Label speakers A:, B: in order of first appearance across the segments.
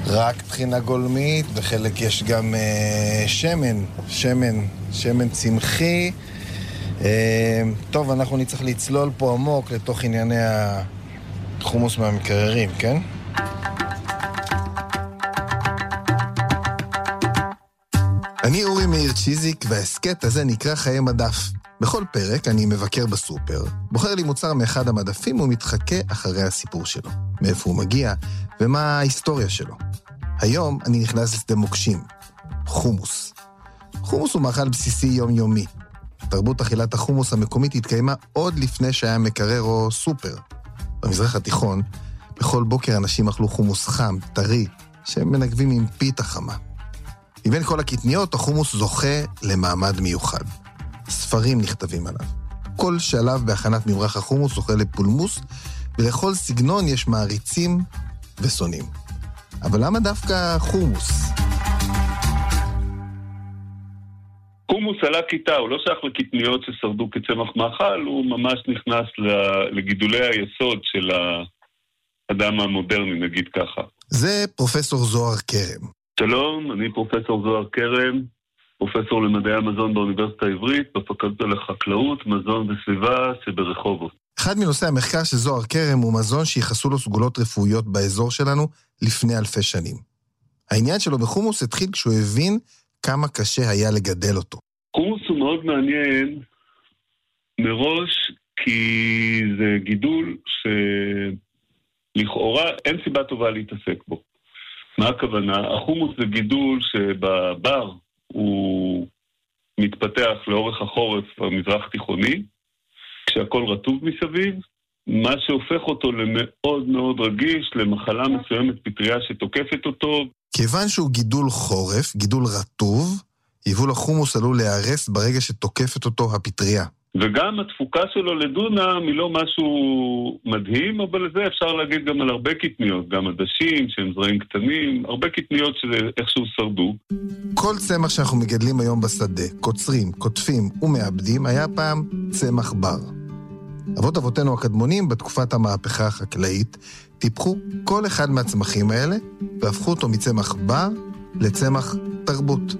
A: רק טחינה גולמית, בחלק יש גם שמן צמחי. טוב, אנחנו נצטרך לצלול פה עמוק לתוך ענייני החומוס מהמקררים, כן? אני אורי מאיר צ'יזיק, והסקט הזה נקרא חיי מדף. בכל פרק אני מבקר בסופר, בוחר לי מוצר מאחד המדפים ומתחכה אחרי הסיפור שלו. מאיפה הוא מגיע ומה ההיסטוריה שלו. היום אני נכנס לשדה מוקשים, חומוס. חומוס הוא מאכל בסיסי יומיומי. תרבות אכילת החומוס המקומית התקיימה עוד לפני שהיה מקרר או סופר. במזרח התיכון, בכל בוקר אנשים אכלו חומוס חם, טרי, שהם מנגבים עם פיתה חמה. מבין כל הקטניות, החומוס זוכה למעמד מיוחד. ספרים נכתבים עליו. כל שלב בהכנת ממרח החומוס זוכה לפולמוס, ולכל סגנון יש מעריצים ושונאים. אבל למה דווקא חומוס?
B: חומוס עלה כיתה, הוא לא שייך לקטניות ששרדו כצמח מאכל, הוא ממש נכנס לגידולי היסוד של האדם המודרני, נגיד ככה.
A: זה פרופסור זוהר כרם.
B: שלום, אני פרופסור זוהר כרם, פרופסור למדעי המזון באוניברסיטה העברית, בפקולטה לחקלאות, מזון וסביבה שברחובות.
A: אחד מנושאי המחקר של זוהר כרם הוא מזון שיחסו לו סגולות רפואיות באזור שלנו לפני אלפי שנים. העניין שלו בחומוס התחיל כשהוא הבין כמה קשה היה לגדל אותו.
B: חומוס הוא מאוד מעניין מראש, כי זה גידול שלכאורה אין סיבה טובה להתעסק בו. מה הכוונה? החומוס זה גידול שבבר הוא מתפתח לאורך החורף במזרח תיכוני, כשהכל רטוב מסביב, מה שהופך אותו למאוד מאוד רגיש, למחלה מסוימת פטריה שתוקפת אותו.
A: כיוון שהוא גידול חורף, גידול רטוב, יבול החומוס עלול להיהרס ברגע שתוקפת אותו הפטריה.
B: וגם התפוקה שלו לדונם היא לא משהו מדהים, אבל זה אפשר להגיד גם על הרבה קטניות, גם עדשים שהם זרעים קטנים, הרבה קטניות שאיכשהו שרדו.
A: כל צמח שאנחנו מגדלים היום בשדה, קוצרים, קוטפים ומאבדים, היה פעם צמח בר. אבות אבותינו הקדמונים בתקופת המהפכה החקלאית טיפחו כל אחד מהצמחים האלה והפכו אותו מצמח בר לצמח תרבות.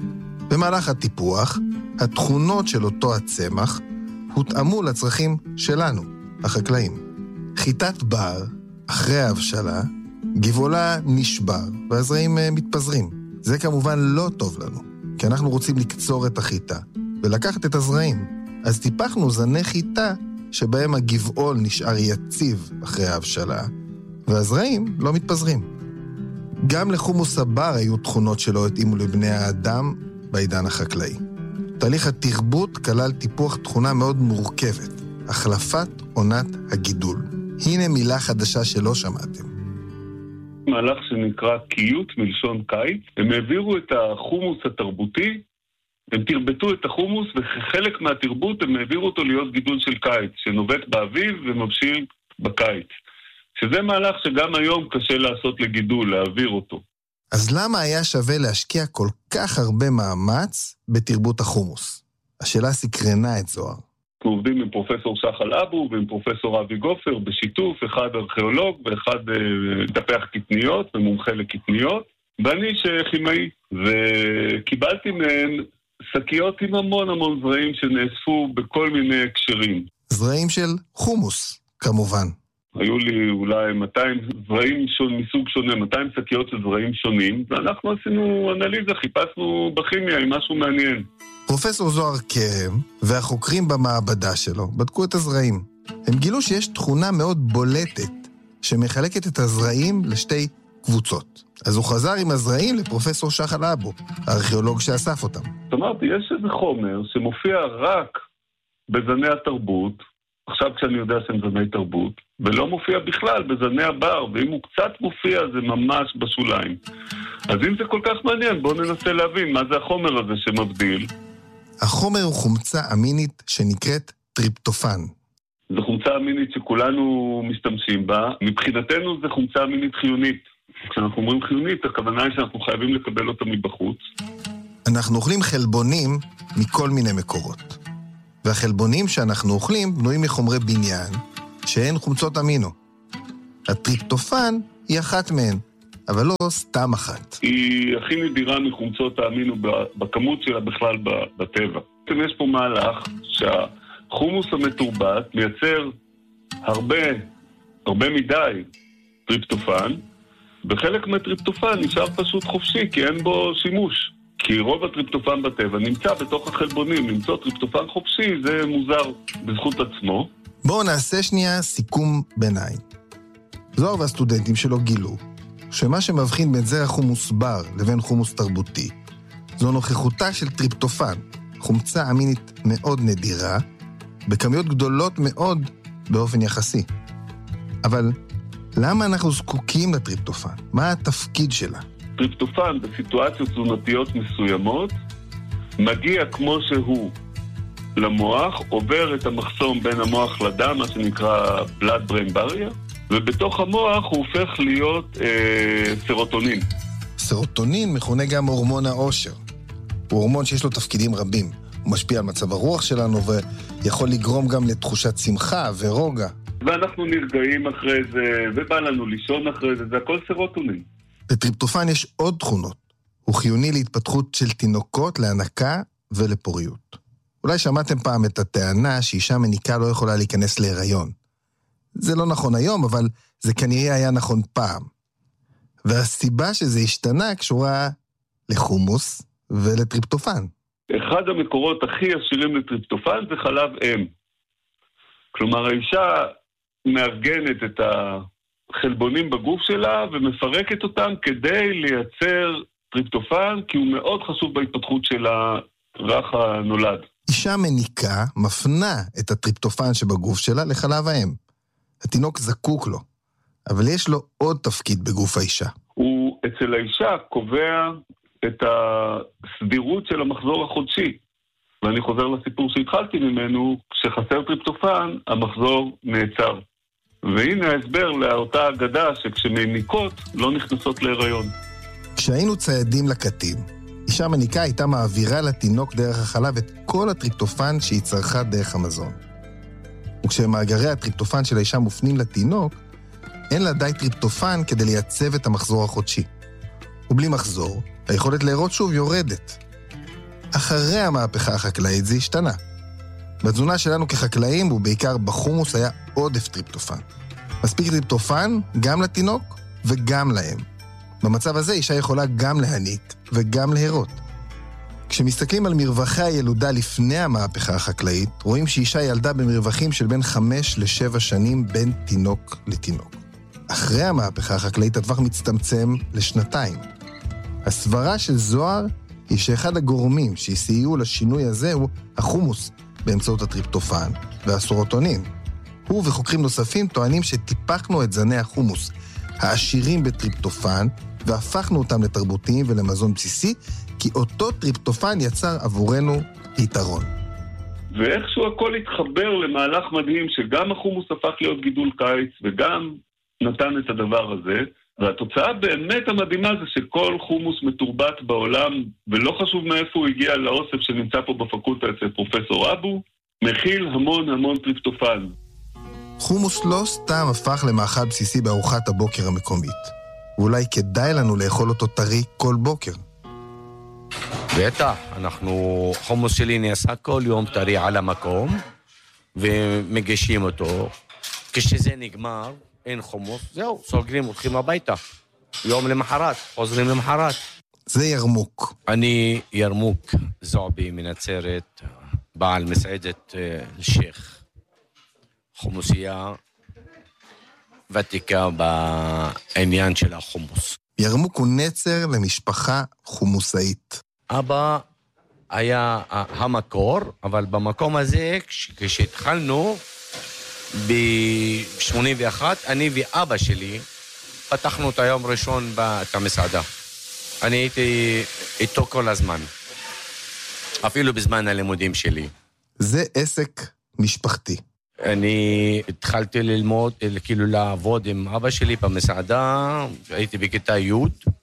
A: במהלך הטיפוח, התכונות של אותו הצמח הותאמו לצרכים שלנו, החקלאים. חיטת בר, אחרי ההבשלה, גבעולה נשבר והזרעים מתפזרים. זה כמובן לא טוב לנו, כי אנחנו רוצים לקצור את החיטה ולקחת את הזרעים. אז טיפחנו זני חיטה שבהם הגבעול נשאר יציב אחרי ההבשלה, והזרעים לא מתפזרים. גם לחומוס הבר היו תכונות שלא התאימו לבני האדם בעידן החקלאי. תהליך התרבות כלל טיפוח תכונה מאוד מורכבת, החלפת עונת הגידול. הנה מילה חדשה שלא שמעתם.
B: מהלך שנקרא קיות מלשון קיץ. הם העבירו את החומוס התרבותי, הם תרבטו את החומוס, וחלק מהתרבות הם העבירו אותו להיות גידול של קיץ, שנובט באביב ומבשיל בקיץ. שזה מהלך שגם היום קשה לעשות לגידול, להעביר אותו.
A: אז למה היה שווה להשקיע כל כך הרבה מאמץ בתרבות החומוס? השאלה סקרנה את זוהר.
B: אנחנו עובדים עם פרופסור שחל אבו ועם פרופסור אבי גופר בשיתוף, אחד ארכיאולוג ואחד דפח קטניות ומומחה לקטניות, ואני שכימאי, וקיבלתי מהן שקיות עם המון זרעים שנאספו בכל מיני הקשרים.
A: זרעים של חומוס, כמובן.
B: היו לי אולי 200 זרעים מסוג שונה, 200 שקיות של זרעים שונים, ואנחנו עשינו אנליזה, חיפשנו בכימיה עם משהו מעניין.
A: פרופסור זוהר כרם והחוקרים במעבדה שלו בדקו את הזרעים. הם גילו שיש תכונה מאוד בולטת שמחלקת את הזרעים לשתי קבוצות. אז הוא חזר עם הזרעים לפרופסור שחל אבו, הארכיאולוג שאסף אותם.
B: זאת אומרת, יש איזה חומר שמופיע רק בזני התרבות, עכשיו כשאני יודע שהם זני תרבות, ולא מופיע בכלל בזני הבר, ואם הוא קצת מופיע זה ממש בשוליים. אז אם זה כל כך מעניין, בואו ננסה להבין מה זה החומר הזה שמבדיל.
A: החומר הוא חומצה אמינית שנקראת טריפטופן.
B: זו חומצה אמינית שכולנו משתמשים בה. מבחינתנו זה חומצה אמינית חיונית. כשאנחנו אומרים חיונית, הכוונה היא שאנחנו חייבים לקבל אותה מבחוץ.
A: אנחנו אוכלים חלבונים מכל מיני מקורות. והחלבונים שאנחנו אוכלים בנויים מחומרי בניין, שהן חומצות אמינו. הטריפטופן היא אחת מהן. אבל לא סתם אחת.
B: היא הכי נדירה מחומצות, תאמינו, בכמות שלה בכלל בטבע. יש פה מהלך שהחומוס המתורבת מייצר הרבה מדי טריפטופן, וחלק מהטריפטופן נשאר פשוט חופשי, כי אין בו שימוש. כי רוב הטריפטופן בטבע נמצא בתוך החלבונים, למצוא טריפטופן חופשי זה מוזר בזכות עצמו.
A: בואו נעשה שנייה סיכום ביניים. זוהר והסטודנטים שלו גילו שמה שמבחין בין זרע חומוס בר לבין חומוס תרבותי זו נוכחותה של טריפטופן, חומצה אמינית מאוד נדירה, בכמויות גדולות מאוד באופן יחסי. אבל למה אנחנו זקוקים לטריפטופן? מה התפקיד שלה?
B: טריפטופן בסיטואציות תזונתיות מסוימות מגיע כמו שהוא למוח, עובר את המחסום בין המוח לדם, מה שנקרא blood brain barrier, ובתוך המוח הוא הופך להיות סרוטונין.
A: סרוטונין מכונה גם הורמון האושר. הוא הורמון שיש לו תפקידים רבים. הוא משפיע על מצב הרוח שלנו ויכול לגרום גם לתחושת שמחה ורוגע.
B: ואנחנו נרגעים אחרי זה, ובא לנו לישון אחרי זה, זה הכל סרוטונין.
A: לטריפטופן יש עוד תכונות. הוא חיוני להתפתחות של תינוקות, להנקה ולפוריות. אולי שמעתם פעם את הטענה שאישה מניקה לא יכולה להיכנס להיריון. זה לא נכון היום, אבל זה כנראה היה נכון פעם. והסיבה שזה השתנה קשורה לחומוס ולטריפטופן.
B: אחד המקורות הכי עשירים לטריפטופן זה חלב אם. כלומר, האישה מארגנת את החלבונים בגוף שלה ומפרקת אותם כדי לייצר טריפטופן, כי הוא מאוד חשוב בהתפתחות של הרך הנולד.
A: אישה מניקה מפנה את הטריפטופן שבגוף שלה לחלב האם. התינוק זקוק לו, אבל יש לו עוד תפקיד בגוף האישה.
B: הוא אצל האישה קובע את הסדירות של המחזור החודשי. ואני חוזר לסיפור שהתחלתי ממנו, כשחסר טריפטופן, המחזור נעצר. והנה ההסבר לאותה אגדה שכשמניקות לא נכנסות להיריון.
A: כשהיינו ציידים לקטים, אישה מניקה הייתה מעבירה לתינוק דרך החלב את כל הטריפטופן שהיא צרכה דרך המזון. וכשמאגרי הטריפטופן של האישה מופנים לתינוק, אין לה די טריפטופן כדי לייצב את המחזור החודשי. ובלי מחזור, היכולת להירות שוב יורדת. אחרי המהפכה החקלאית זה השתנה. בתזונה שלנו כחקלאים, ובעיקר בחומוס, היה עודף טריפטופן. מספיק טריפטופן גם לתינוק וגם להם. במצב הזה אישה יכולה גם להניק וגם להירות. כשמסתכלים על מרווחי הילודה לפני המהפכה החקלאית, רואים שאישה ילדה במרווחים של בין 5 ל-7 שנים בין תינוק לתינוק. אחרי המהפכה החקלאית הטווח מצטמצם לשנתיים. הסברה של זוהר היא שאחד הגורמים שסייעו לשינוי הזה הוא החומוס באמצעות הטריפטופן והסרוטונין. הוא וחוקרים נוספים טוענים שטיפחנו את זני החומוס העשירים בטריפטופן והפכנו אותם לתרבותיים ולמזון בסיסי, כי אותו טריפטופן יצר עבורנו יתרון.
B: ואיכשהו הכל התחבר למהלך מדהים שגם החומוס הפך להיות גידול קיץ וגם נתן את הדבר הזה, והתוצאה באמת המדהימה זה שכל חומוס מתורבת בעולם, ולא חשוב מאיפה הוא הגיע לאוסף שנמצא פה בפקולטה אצל פרופסור אבו, מכיל המון טריפטופן.
A: חומוס לא סתם הפך למאכל בסיסי בארוחת הבוקר המקומית. ואולי כדאי לנו לאכול אותו טרי כל בוקר.
C: בטח, חומוס שלי נעשה כל יום טרי על המקום, ומגישים אותו. כשזה נגמר, אין חומוס, זהו, סוגרים, הולכים הביתה. יום למחרת, חוזרים למחרת.
A: זה ירמוק.
C: אני ירמוק זועבי מנצרת, בעל מסעדת שייח. חומוסייה ותיקה בעניין של החומוס.
A: ירמוק הוא נצר למשפחה חומוסאית.
C: אבא היה המקור, אבל במקום הזה, כשהתחלנו, ב-81, אני ואבא שלי פתחנו את היום ראשון את המסעדה. אני הייתי איתו כל הזמן, אפילו בזמן הלימודים שלי.
A: זה עסק משפחתי.
C: אני התחלתי ללמוד, כאילו לעבוד עם אבא שלי במסעדה, הייתי בכיתה י'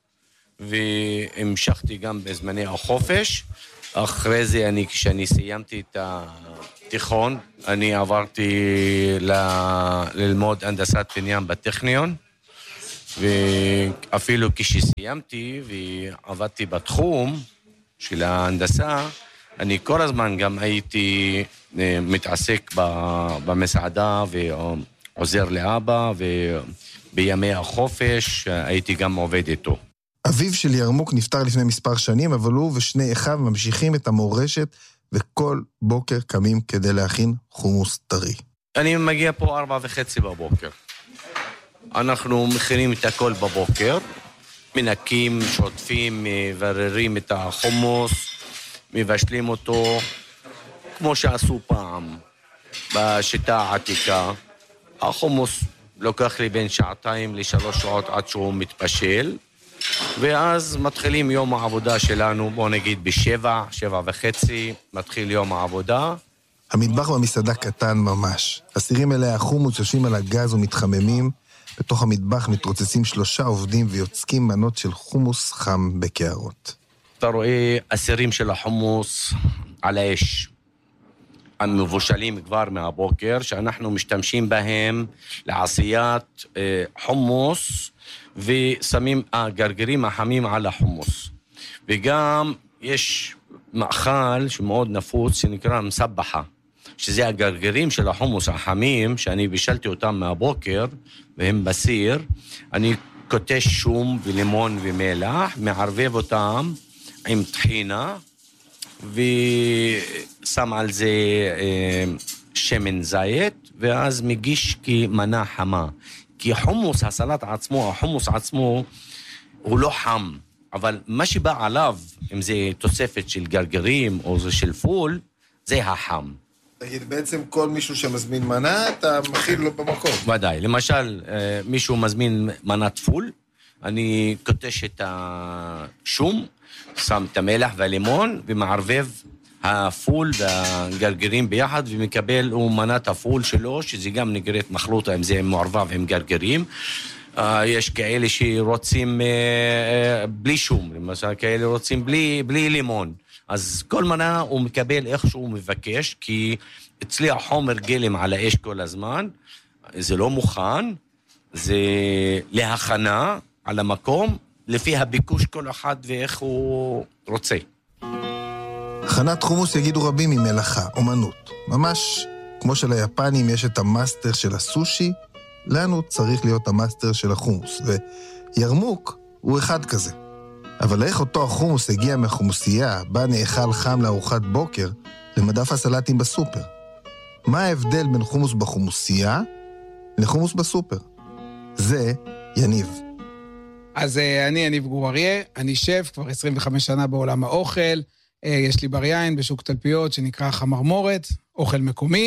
C: והמשכתי גם בזמני החופש. אחרי זה, כשאני סיימתי את התיכון, אני עברתי ללמוד הנדסת בניין בטכניון, ואפילו כשסיימתי ועבדתי בתחום של ההנדסה, אני כל הזמן גם הייתי מתעסק במסעדה ועוזר לאבא, ובימי החופש הייתי גם עובד איתו.
A: אביו של ירמוק נפטר לפני מספר שנים, אבל הוא ושני אחיו ממשיכים את המורשת, וכל בוקר קמים כדי להכין חומוס טרי.
C: אני מגיע פה 4:30 בבוקר. אנחנו מכינים את הכל בבוקר, מנקים, שוטפים, מבררים את החומוס, מבשלים אותו, כמו שעשו פעם, בשיטה העתיקה. החומוס לוקח לי בין 2 ל3 שעות עד שהוא מתבשל, ואז מתחילים יום העבודה שלנו, בוא נגיד ב7, 7:30, מתחיל יום העבודה.
A: המטבח במסעדה קטן ממש. הסירים אלה החומוס יושבים על הגז ומתחממים, בתוך המטבח מתרוצצים 3 עובדים ויוצקים מנות של חומוס חם בקערות.
C: אתה רואה הסירים של החומוס על האש, המבושלים כבר מהבוקר, שאנחנו משתמשים בהם לעשיית חומוס, ושמים הגרגרים החמים על החומוס. וגם יש מאכל שמאוד נפוץ שנקרא מסבחה, שזה הגרגרים של החומוס החמים, שאני בישלתי אותם מהבוקר, והם בסיר. אני קוטש שום ולימון ומלח, מערבב אותם עם טחינה, ושם על זה שמן זית, ואז מגיש כמנה חמה. כי חומוס, הסלט עצמו, החומוס עצמו, הוא לא חם, אבל מה שבא עליו, אם זה תוספת של גרגרים או זה של פול, זה החם.
A: תגיד, בעצם כל מישהו שמזמין מנה, אתה מכיל לו במקום.
C: ודאי, למשל, מישהו מזמין מנת פול, אני קוטש את השום, שם את המלח והלימון, ומערבב הפול והגרגרים ביחד, ומקבל מנת הפול שלו, שזה גם נגרית מחלוטה, אם זה מעורבב עם גרגרים. יש כאלה שרוצים בלי שום, למשל כאלה רוצים בלי לימון. אז כל מנה הוא מקבל איך שהוא מבקש, כי אצלי החומר גלם על האש כל הזמן, זה לא מוכן, זה להכנה על המקום, לפי הביקוש כל אחד ואיך הוא רוצה.
A: הכנת חומוס יגידו רבים היא מלאכה, אומנות. ממש כמו שליפנים יש את המאסטר של הסושי, לנו צריך להיות המאסטר של החומוס, וירמוק הוא אחד כזה. אבל איך אותו החומוס הגיע מהחומוסייה, בה נאכל חם לארוחת בוקר, למדף הסלטים בסופר? מה ההבדל בין חומוס בחומוסייה לחומוס בסופר? זה יניב.
D: אז אני יניב גור אריה, אני שף כבר 25 שנה בעולם האוכל, יש לי בר יין בשוק תלפיות שנקרא חמרמורת, אוכל מקומי,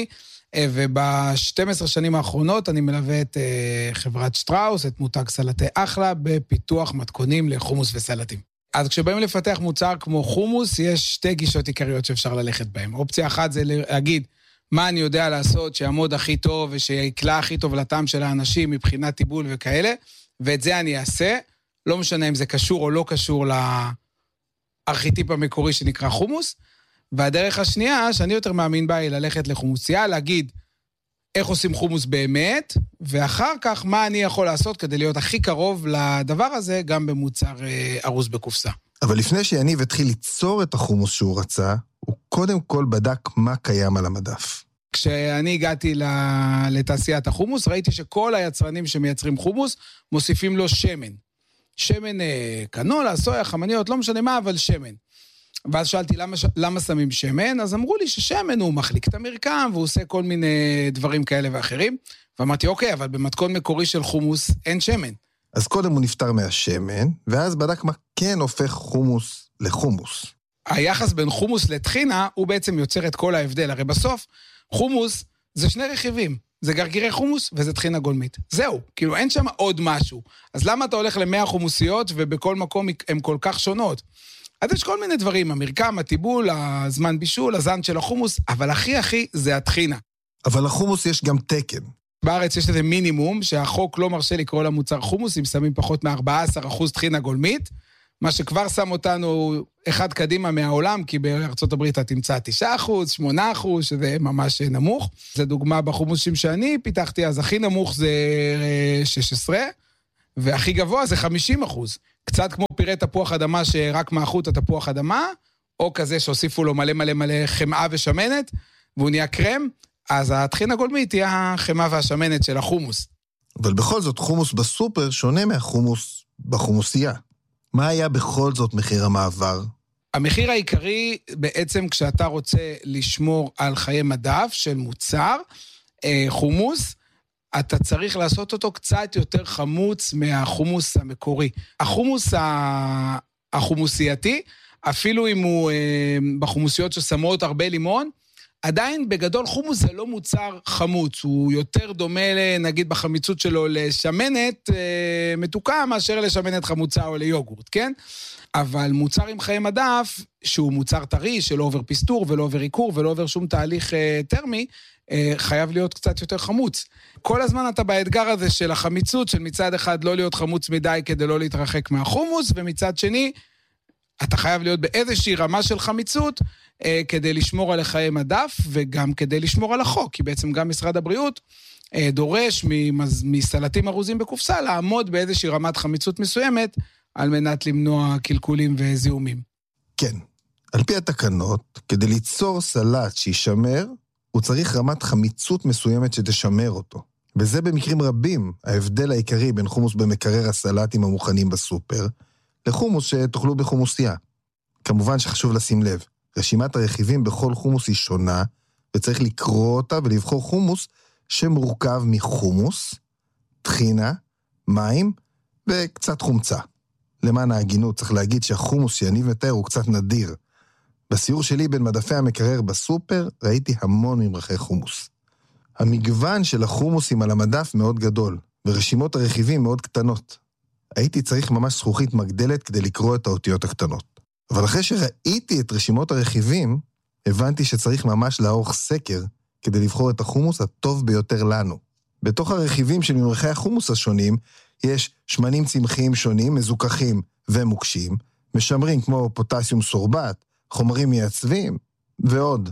D: וב-12 שנים האחרונות אני מלווה את חברת שטראוס, את מותג סלטי אחלה, בפיתוח מתכונים לחומוס וסלטים. אז כשבאים לפתח מוצר כמו חומוס, יש 2 גישות עיקריות שאפשר ללכת בהן. אופציה אחת זה להגיד מה אני יודע לעשות שיעמוד הכי טוב ושיקלה הכי טוב לטעם של האנשים מבחינת טיבול וכאלה, ואת זה אני אעשה, לא משנה אם זה קשור או לא קשור לארכיטיפ המקורי שנקרא חומוס, והדרך השנייה, שאני יותר מאמין בה, היא ללכת לחומוסייה, להגיד איך עושים חומוס באמת, ואחר כך מה אני יכול לעשות כדי להיות הכי קרוב לדבר הזה, גם במוצר ארוז בקופסה.
A: אבל לפני שיניב התחיל ליצור את החומוס שהוא רצה, הוא קודם כל בדק מה קיים על המדף.
D: כשאני הגעתי לתעשיית החומוס, ראיתי שכל היצרנים שמייצרים חומוס, מוסיפים לו שמן. שמן קנולה, סויה, חמניות, לא משנה מה, אבל שמן. ואז שאלתי למה שמים שמן, אז אמרו לי ששמן הוא מחליק את המרקם, והוא עושה כל מיני דברים כאלה ואחרים, ואמרתי, אוקיי, אבל במתכון מקורי של חומוס אין שמן.
A: אז קודם הוא נפטר מהשמן, ואז בדק מה כן הופך חומוס לחומוס.
D: היחס בין חומוס לטחינה, הוא בעצם יוצר את כל ההבדל. הרי בסוף, חומוס זה 2 רכיבים. זה גרגירי חומוס וזה טחינה גולמית. זהו, כאילו אין שם עוד משהו. אז למה אתה הולך ל100 חומוסיות ובכל מקום הן כל כך שונות? אז יש כל מיני דברים, המרקם, הטיבול, הזמן בישול, הזן של החומוס, אבל הכי זה הטחינה.
A: אבל לחומוס יש גם תקן.
D: בארץ יש לזה מינימום, שהחוק לא מרשה לקרוא למוצר חומוס, אם שמים פחות מ14% טחינה גולמית, מה שכבר שם אותנו אחד קדימה מהעולם, כי בארצות הברית אתה תמצא 9%, 8%, שזה ממש נמוך. זה דוגמה בחומוסים שאני פיתחתי, אז הכי נמוך זה 16, והכי גבוה זה 50%. קצת כמו פירה תפוח אדמה שרק מאכות התפוח אדמה, או כזה שהוסיפו לו מלא מלא מלא חמאה ושמנת, והוא נהיה קרם, אז הטחינה גולמית היא החמאה והשמנת של החומוס.
A: אבל בכל זאת, חומוס בסופר שונה מהחומוס בחומוסייה. מה היה בכל זאת מחיר המעבר?
D: המחיר העיקרי בעצם כשאתה רוצה לשמור על חיי מדף של מוצר, חומוס, אתה צריך לעשות אותו קצת יותר חמוץ מהחומוס המקורי. החומוס החומוסייתי, אפילו אם הוא בחומוסיות ששמות הרבה לימון, עדיין בגדול חומוס זה לא מוצר חמוץ, הוא יותר דומה נגיד בחמיצות שלו לשמנת מתוקה מאשר לשמנת חמוצה או ליוגורט, כן? אבל מוצר עם חיי מדף, שהוא מוצר טרי, שלא עובר פסטור ולא עובר עיקור ולא עובר שום תהליך טרמי, חייב להיות קצת יותר חמוץ. כל הזמן אתה באתגר הזה של החמיצות, של מצד אחד לא להיות חמוץ מדי כדי לא להתרחק מהחומוס, ומצד שני, אתה חייב להיות באיזושהי רמה של חמיצות, כדי לשמור על חיי מדף, וגם כדי לשמור על החוק, כי בעצם גם משרד הבריאות דורש מסלטים ארוזים בקופסה, לעמוד באיזושהי רמת חמיצות מסוימת, על מנת למנוע קלקולים וזיהומים.
A: כן, על פי התקנות, כדי ליצור סלט שישמר, הוא צריך רמת חמיצות מסוימת שתשמר אותו. וזה במקרים רבים ההבדל העיקרי בין חומוס במקרר הסלטים המוכנים בסופר, לחומוס שתאכלו בחומוסייה. כמובן שחשוב לשים לב, רשימת הרכיבים בכל חומוס היא שונה, וצריך לקרוא אותה ולבחור חומוס שמורכב מחומוס, טחינה, מים וקצת חומצה. למען ההגינות צריך להגיד שהחומוס שיניב מתאר הוא קצת נדיר. בסיור שלי בין מדפי המקרר בסופר ראיתי המון ממרחי חומוס. המגוון של החומוסים על המדף מאוד גדול, ורשימות הרכיבים מאוד קטנות. הייתי צריך ממש זכוכית מגדלת כדי לקרוא את האותיות הקטנות. אבל אחרי שראיתי את רשימות הרכיבים, הבנתי שצריך ממש לערוך סקר כדי לבחור את החומוס הטוב ביותר לנו. בתוך הרכיבים של ממרחי החומוס השונים, יש שמנים צמחיים שונים, מזוכחים ומוקשים, משמרים כמו פוטסיום סורבט, חומרים מייצבים ועוד.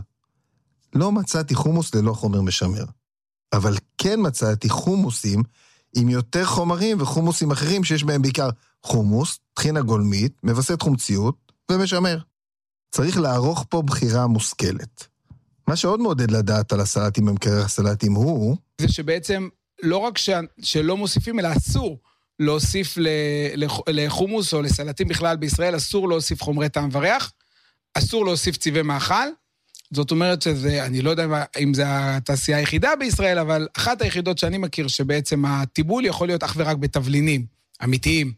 A: לא מצאתי חומוס ללא חומר משמר. אבל כן מצאתי חומוסים עם יותר חומרים וחומוסים אחרים שיש בהם בעיקר חומוס, טחינה גולמית, מבסת חומציות ומשמר. צריך לערוך פה בחירה מושכלת. מה שעוד מעודד לדעת על הסלטים במקרר הסלטים הוא...
D: זה שבעצם לא רק שלא מוסיפים, אלא אסור להוסיף לחומוס או לסלטים בכלל בישראל, אסור להוסיף חומרי טעם וריח, אסור להוסיף צבעי מאכל. זאת אומרת שזה, אני לא יודע אם זה התעשייה היחידה בישראל, אבל אחת היחידות שאני מכיר שבעצם הטיבול יכול להיות אך ורק בתבלינים אמיתיים.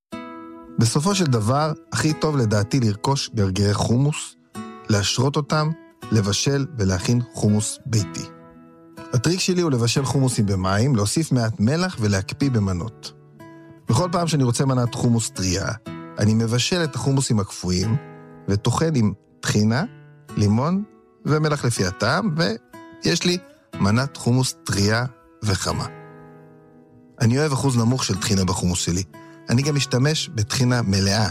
A: בסופו של דבר, הכי טוב לדעתי לרכוש גרגירי חומוס, להשרות אותם, לבשל ולהכין חומוס ביתי. הטריק שלי הוא לבשל חומוסים במים, להוסיף מעט מלח ולהקפיא במנות. בכל פעם שאני רוצה מנת חומוס טריה, אני מבשל את החומוסים הקפואים, וטוחן עם טחינה, לימון ומלח לפי הטעם, ויש לי מנת חומוס טריה וחמה. אני אוהב אחוז נמוך של טחינה בחומוס שלי. אני גם משתמש בטחינה מלאה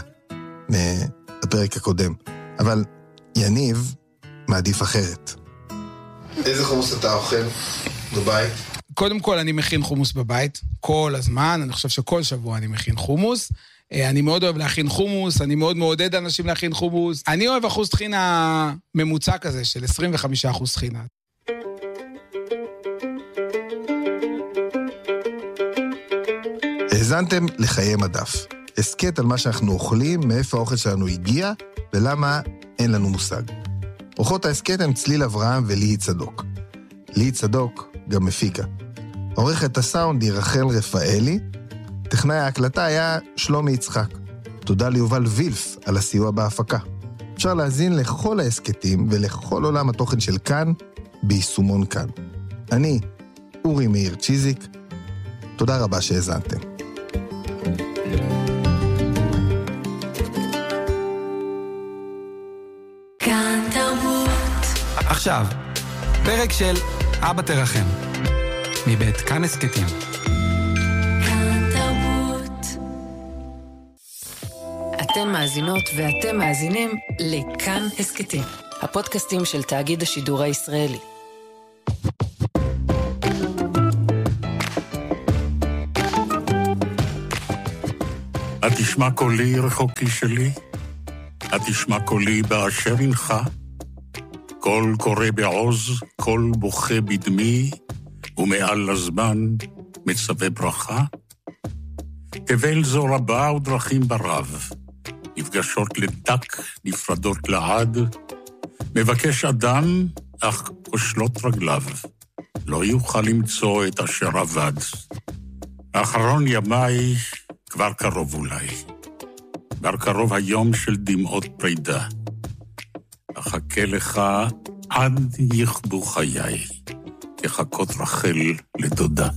A: מהפרק הקודם, אבל יניב מעדיף אחרת. איזה חומוס אתה אוכל בבית?
D: קודם כל אני מכין חומוס בבית, כל הזמן, אני חושב שכל שבוע אני מכין חומוס. אני מאוד אוהב להכין חומוס, אני מאוד מעודד אנשים להכין חומוס. אני אוהב אחוז טחינה ממוצע כזה של 25% טחינה.
A: האזנתם לחיי מדף. הסקט על מה שאנחנו אוכלים, מאיפה האוכל שלנו הגיע, ולמה אין לנו מושג. אורחות ההסקט הם צליל אברהם וליהי צדוק. ליהי צדוק גם מפיקה. עורכת הסאונד היא רחל רפאלי, טכנאי ההקלטה היה שלומי יצחק. תודה ליובל וילף על הסיוע בהפקה. אפשר להזין לכל ההסקטים ולכל עולם התוכן של כאן, ביישומון כאן. אני, אורי מאיר צ'יזיק, תודה רבה שהאזנתם.
E: כאן תרבות.
F: עכשיו, פרק של אבא תרחם, מבית כאן הסקטים.
E: אתן מאזינות ואתם מאזינים לכאן הסקטים, הפודקאסטים של תאגיד השידור הישראלי.
G: התשמע קולי רחוקי שלי, התשמע קולי באשר אינך, קול קורא בעוז, קול בוכה בדמי, ומעל לזמן מצווה ברכה. תבל זו רבה ודרכים ברב, נפגשות לדק, נפרדות לעד, מבקש אדם, אך כושלות רגליו, לא יוכל למצוא את אשר עבד. האחרון ימיי כבר קרוב אולי, כבר קרוב היום של דמעות פרידה. אחכה לך עד יכבו חיי, כחכות רחל לדודה.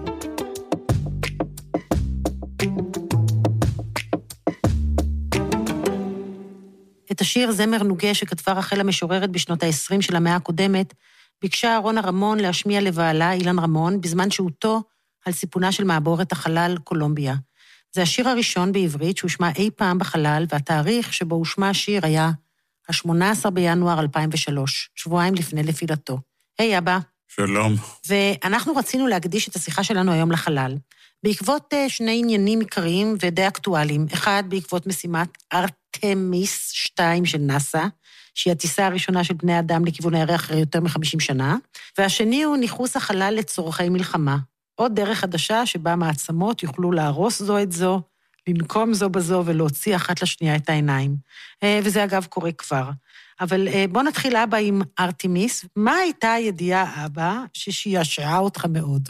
H: את השיר זמר נוגה שכתבה רחל המשוררת בשנות ה-20 של המאה הקודמת, ביקשה רונה רמון להשמיע לבעלה אילן רמון, בזמן שהותו על סיפונה של מעבורת החלל קולומביה. זה השיר הראשון בעברית שהושמע אי פעם בחלל, והתאריך שבו הושמע השיר היה ה-18 בינואר 2003, שבועיים לפני לפילתו. היי אבא.
G: שלום.
H: ואנחנו רצינו להקדיש את השיחה שלנו היום לחלל, בעקבות שני עניינים עיקריים ודי אקטואליים. אחד, בעקבות משימת ארטמיס 2 של נאסא, שהיא הטיסה הראשונה של בני אדם לכיוון הירח אחרי יותר מ-50 שנה, והשני הוא ניחוס החלל לצורכי מלחמה. עוד דרך חדשה שבה מעצמות יוכלו להרוס זו את זו, לנקום זו בזו ולהוציא אחת לשנייה את העיניים. וזה אגב קורה כבר. אבל בוא נתחיל אבא עם ארטמיס. מה הייתה הידיעה, אבא, ששישעה אותך מאוד?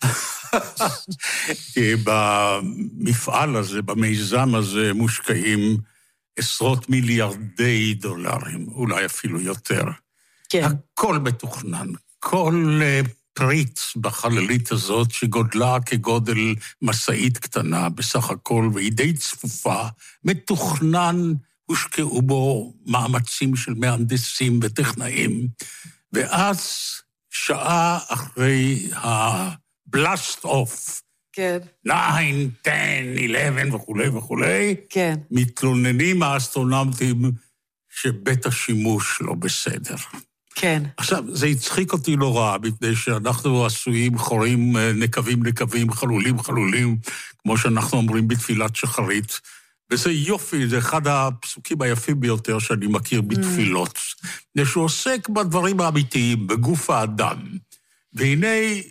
G: במפעל הזה, במיזם הזה, מושקעים עשרות מיליארדי דולרים, אולי אפילו יותר.
H: כן.
G: הכל מתוכנן, כל פריט בחללית הזאת שגודלה כגודל מסעית קטנה בסך הכל, והיא די צפופה, מתוכנן, הושקעו בו מאמצים של מהנדסים וטכנאים, ואז שעה אחרי הבלאסט אוף,
H: כן.
G: 9, 10, 11 וכו',
H: כן.
G: מתלוננים האסטרונאוטים שבית השימוש לא בסדר.
H: כן.
G: עכשיו, זה הצחיק אותי נורא, מפני שאנחנו עשויים חורים נקבים, חלולים, כמו שאנחנו אומרים בתפילת שחרית, וזה יופי, זה אחד הפסוקים היפים ביותר שאני מכיר בתפילות. שהוא עוסק בדברים האמיתיים, בגוף האדם. והנה,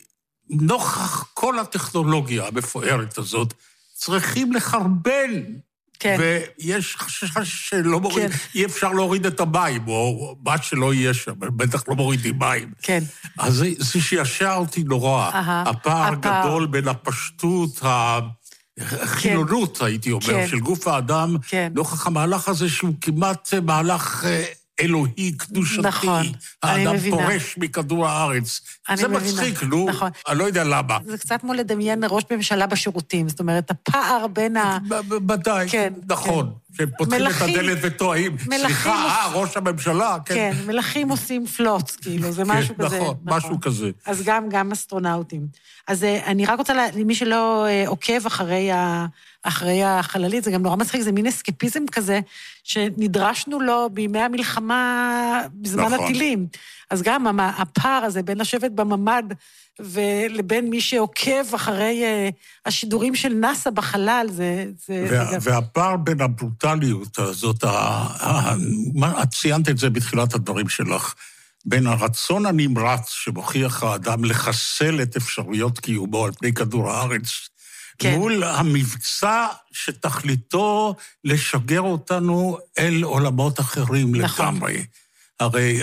G: נוכח כל הטכנולוגיה המפוארת הזאת, צריכים לחרבן.
H: כן.
G: ויש חשש שלא מוריד, כן. אי אפשר להוריד את המים, או מה שלא יהיה שם, בטח לא מורידים מים.
H: כן.
G: אז זה שישע אותי נורא. הפער גדול בין הפשטות, החילונות, הייתי אומר, של גוף האדם, נוכח המהלך הזה שהוא כמעט מהלך אלוהי, קדושתי.
H: נכון,
G: האדם פורש מכדור הארץ. זה מצחיק, נו, אני לא יודע למה.
H: זה קצת כמו לדמיין ראש ממשלה בשירותים, זאת אומרת, הפער בין ה...
G: בוודאי, נכון. שהם פותחים את הדלת וטועים. סליחה, ראש הממשלה.
H: כן, מלכים עושים פלוץ, כאילו, זה משהו כזה.
G: נכון, משהו כזה.
H: אז גם אסטרונאוטים. אז אני רק רוצה, למי שלא עוקב אחרי החללית, זה גם נורא מצחיק, זה מין אסקפיזם כזה, שנדרשנו לו בימי המלחמה בזמן הטילים. אז גם הפער הזה בין לשבת בממד ולבין מי שעוקב אחרי השידורים של נאסא בחלל, זה...
G: והפער בין הברוטליות הזאת, את ציינת את זה בתחילת הדברים שלך, בין הרצון הנמרץ שמוכיח האדם לחסל את אפשרויות קיומו על פני כדור הארץ, כן. מול המבצע שתכליתו לשגר אותנו אל עולמות אחרים נכון. לגמרי. הרי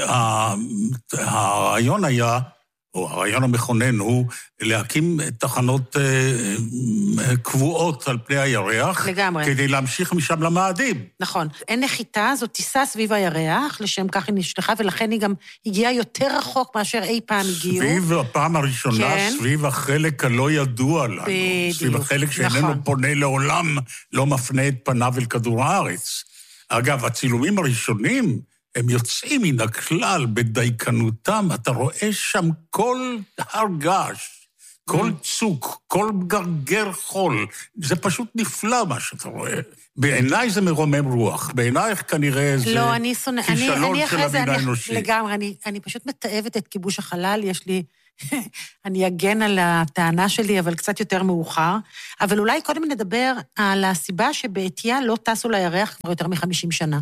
G: הרעיון היה, או הרעיון המכונן הוא להקים תחנות קבועות על פני הירח,
H: לגמרי.
G: כדי להמשיך משם למאדים.
H: נכון. אין נחיתה, זו טיסה סביב הירח, לשם כך היא נשלחה, ולכן היא גם הגיעה יותר רחוק מאשר אי פעם הגיעו.
G: סביב הפעם הראשונה, כן. סביב החלק הלא ידוע לנו. בדיוק. סביב החלק שאיננו נכון. פונה לעולם, לא מפנה את פניו אל כדור הארץ. אגב, הצילומים הראשונים, הם יוצאים מן הכלל בדייקנותם, אתה רואה שם כל הרגש, כל צוק, כל גרגר חול, זה פשוט נפלא מה שאתה רואה. בעיניי זה מרומם רוח, בעינייך כנראה זה כישלון של המין האנושי.
H: לגמרי, אני פשוט מתאבת את כיבוש החלל, יש לי אני אגן על הטענה שלי, אבל קצת יותר מאוחר. אבל אולי קודם נדבר על הסיבה שבעתיה לא טסו לירח כבר יותר מ-50 שנה.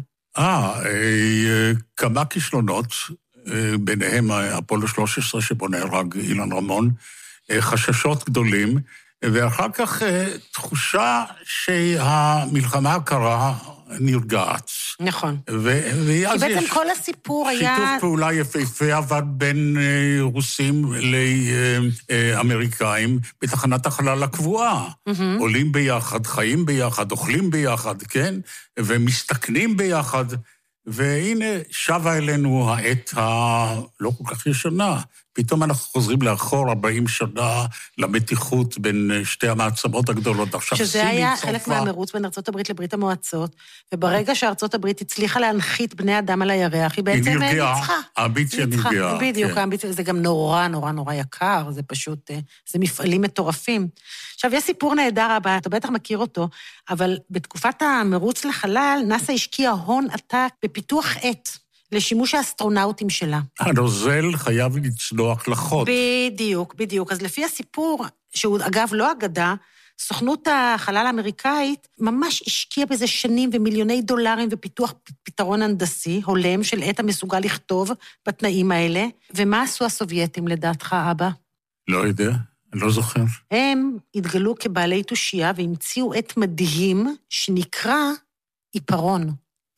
G: כמה כישלונות, ביניהם אפולו 13 שבו נהרג אילן רמון, חששות גדולים, ואחר כך תחושה שהמלחמה הקרה נרגעת.
H: נכון. כי בעצם כל הסיפור היה...
G: שיתוף פעולה יפהפה עבד בין רוסים לאמריקאים בתחנת החלל הקבועה. עולים ביחד, חיים ביחד, אוכלים ביחד, כן? ומסתכנים ביחד. והנה שבה אלינו העת הלא כל כך ישנה. פתאום אנחנו חוזרים לאחור 40 שנה למתיחות בין שתי המעצמות הגדולות.
H: שזה היה חלק מהמרוץ בין ארצות הברית לברית המועצות, וברגע שארצות הברית הצליחה להנחית בני אדם על הירח, היא בעצם ניצחה.
G: האמביציה נרגעה.
H: בדיוק, האמביציה, זה גם נורא נורא נורא יקר, זה פשוט, זה מפעלים מטורפים. עכשיו, יש סיפור נהדר, אתה בטח מכיר אותו, אבל בתקופת המרוץ לחלל, נאס"א השקיע הון עתק בפיתוח עט. לשימוש האסטרונאוטים שלה.
G: הנוזל חייב לצלוח לחוד.
H: בדיוק, בדיוק. אז לפי הסיפור, שהוא אגב לא אגדה, סוכנות החלל האמריקאית ממש השקיעה בזה שנים ומיליוני דולרים ופיתוח פתרון הנדסי, הולם של עת המסוגל לכתוב בתנאים האלה. ומה עשו הסובייטים לדעתך, אבא?
G: לא יודע, אני לא זוכר.
H: הם התגלו כבעלי תושייה והמציאו עת מדהים שנקרא עיפרון.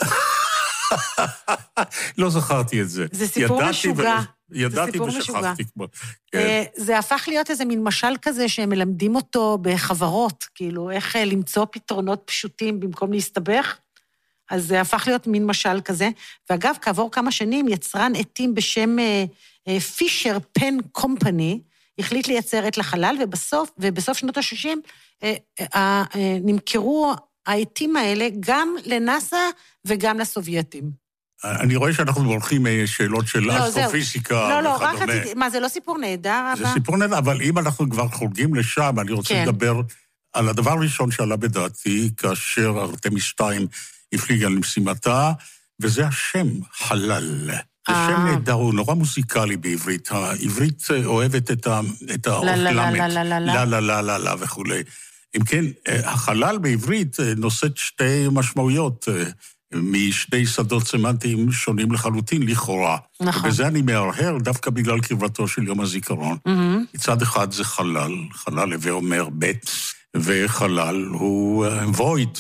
G: לא זכרתי את זה.
H: זה סיפור משוגע.
G: ידעתי ושכחתי כמו.
H: זה הפך להיות איזה מין משל כזה שהם מלמדים אותו בחברות, כאילו איך למצוא פתרונות פשוטים במקום להסתבך. אז זה הפך להיות מין משל כזה. ואגב, כעבור כמה שנים יצרן עטים בשם פישר פן קומפני, החליט לייצר עת לחלל, ובסוף שנות ה-60 נמכרו העטים האלה גם לנאס"א וגם לסובייטים.
G: אני רואה שאנחנו הולכים שאלות של אסטרופיזיקה וכדומה.
H: לא, רק רציתי, מה, זה לא סיפור נהדר, אבא?
G: זה סיפור נהדר, אבל אם אנחנו כבר חורגים לשם, אני רוצה לדבר על הדבר הראשון שעלה בדעתי, כאשר ארתמיס 2 הפליגה למשימתה, וזה השם חלל. זה שם נהדר, הוא נורא מוזיקלי בעברית. העברית אוהבת את האוכלמת, לה וכו'. אם כן, החלל בעברית נושאת שתי משמעויות, משתי שדות סמנטיים שונים לחלוטין לכאורה. נכון. וזה אני מהרהר דווקא בגלל קרבתו של יום הזיכרון. מצד אחד זה חלל, חלל הווה אומר בית, וחלל הוא וויד,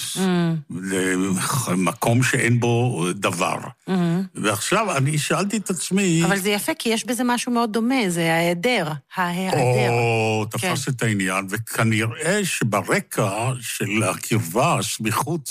G: מקום שאין בו דבר. ועכשיו אני שאלתי את עצמי...
H: אבל זה יפה, כי יש בזה משהו מאוד דומה, זה ההיעדר.
G: תפס את העניין, וכנראה שברקע של הקרבה, הסמיכות,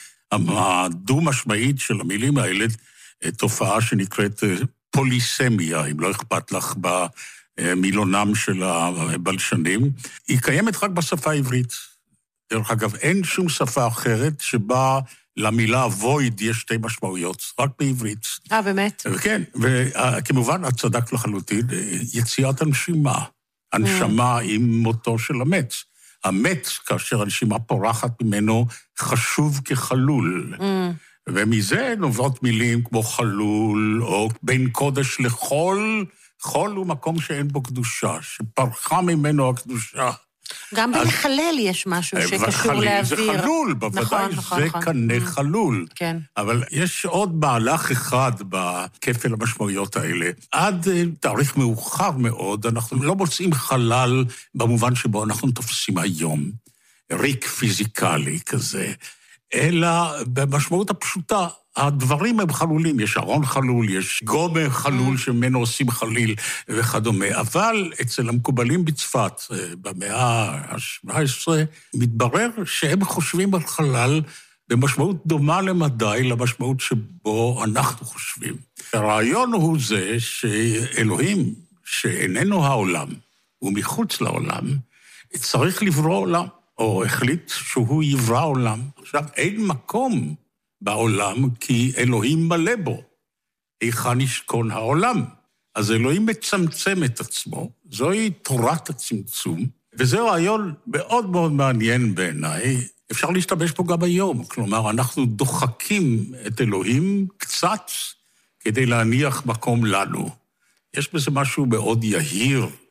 G: הדו-משמעית של המילים האלה, תופעה שנקראת פוליסמיה, אם לא אכפת לך במילונם של הבלשנים, היא קיימת רק בשפה העברית. דרך אגב, אין שום שפה אחרת שבה למילה וויד יש שתי משמעויות, רק בעברית.
H: באמת?
G: כן, וכמובן, את צדקת לחלוטין, יציאת הנשימה. הנשמה עם מותו של המת. המת, כאשר הנשימה פורחת ממנו, חשוב כחלול. ומזה נובעות מילים כמו חלול, או בין קודש לחול, חול הוא מקום שאין בו קדושה, שפרחה ממנו הקדושה.
H: גם בלחלל יש משהו שקשור לאוויר.
G: זה חלול, בוודאי, זה כנה חלול.
H: כן.
G: אבל יש עוד מהלך אחד בכפל המשמעויות האלה. עד תאריך מאוחר מאוד, אנחנו לא מוצאים חלל במובן שבו אנחנו תופסים היום, ריק פיזיקלי כזה, אלא במשמעות הפשוטה, הדברים הם חלולים, יש ארון חלול, יש גובה חלול שממנו עושים חליל וכדומה, אבל אצל המקובלים בצפת, במאה ה-17, מתברר שהם חושבים על חלל במשמעות דומה למדי למשמעות שבו אנחנו חושבים. הרעיון הוא זה שאלוהים, שאיננו העולם, הוא מחוץ לעולם, צריך לברוא עולם, או החליט שהוא יברא עולם. עכשיו, אין מקום בעולם, כי אלוהים מלא בו. היכן ישכון העולם? אז אלוהים מצמצם את עצמו, זוהי תורת הצמצום, וזה רעיון מאוד מאוד מעניין בעיניי, אפשר להשתמש פה גם היום, כלומר, אנחנו דוחקים את אלוהים קצת כדי להניח מקום לנו. יש בזה משהו מאוד יהיר,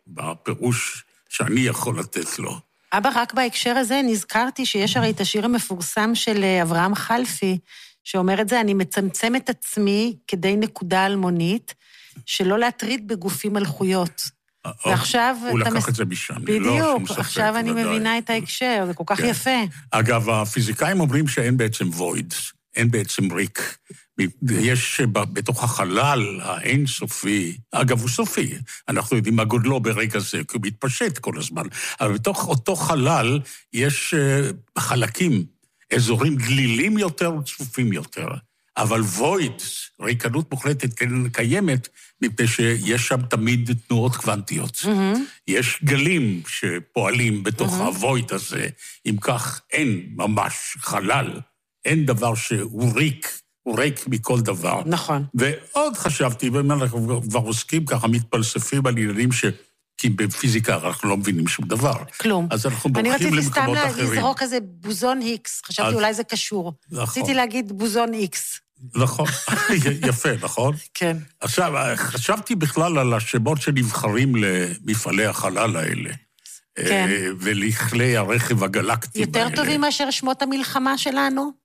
G: בפירוש שאני יכול לתת לו.
H: אבא, רק בהקשר הזה נזכרתי שיש הרי את השיר המפורסם של אברהם חלפי, שאומר את זה, אני מצמצם את עצמי כדי נקודה אלמונית, שלא להטריד בגופים מלכויות. ועכשיו...
G: הוא לקח את זה משם.
H: בדיוק, עכשיו אני מבינה את ההקשר, זה כל כך יפה.
G: אגב, הפיזיקאים אומרים שאין בעצם וויד, אין בעצם ריק. יש בתוך החלל האינסופי, אגב הוא סופי, אנחנו יודעים מה גודלו ברגע זה, כי הוא מתפשט כל הזמן, אבל בתוך אותו חלל יש חלקים, אזורים גלילים יותר וצפופים יותר, אבל וויד, ריקנות מוחלטת קיימת, מפני שיש שם תמיד תנועות קוונטיות. יש גלים שפועלים בתוך הוויד הזה, אם כך אין ממש חלל, אין דבר שהוא ריק, הוא ריק מכל דבר.
H: נכון.
G: ועוד חשבתי, אנחנו כבר עוסקים ככה, מתפלספים על עניינים כי בפיזיקה אנחנו לא מבינים שום דבר.
H: כלום.
G: אז אנחנו בורחים למקומות אחרים.
H: אני רציתי סתם לזרוק איזה בוזון X, חשבתי אולי זה קשור.
G: נכון.
H: רציתי להגיד בוזון X.
G: נכון, יפה, נכון?
H: כן.
G: עכשיו, חשבתי בכלל על השמות שנבחרים למפעלי החלל האלה.
H: כן.
G: ולכלי הרכב הגלקטיים האלה.
H: יותר טובים מאשר שמות המלחמה שלנו?